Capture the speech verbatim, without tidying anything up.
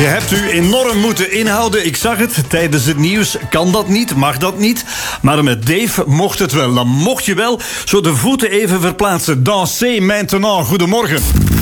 Je hebt u enorm moeten inhouden. Ik zag het tijdens het nieuws. Kan dat niet? Mag dat niet? Maar met Dave mocht het wel. Dan mocht je wel zo de voeten even verplaatsen. Dansez maintenant. Goedemorgen.